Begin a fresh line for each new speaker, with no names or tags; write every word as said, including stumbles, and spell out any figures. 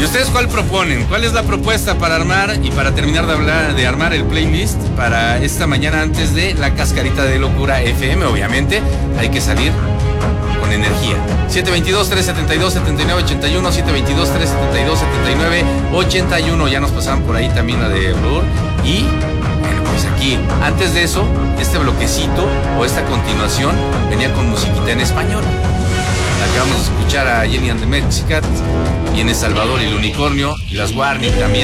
¿Y ustedes cuál proponen? ¿Cuál es la propuesta para armar y para terminar de hablar, de armar el playlist para esta mañana antes de la cascarita de locura F M? Obviamente hay que salir con energía. siete veintidós, trescientos setenta y dos, setenta y nueve ochenta y uno, siete veintidós, trescientos setenta y dos, setenta y nueve ochenta y uno. Ya nos pasaban por ahí también la de Blur. Y bueno, pues aquí, antes de eso, este bloquecito o esta continuación venía con musiquita en español. Acabamos de escuchar a Jenny and the Mexicats, viene Salvador y el Unicornio y las Warning también.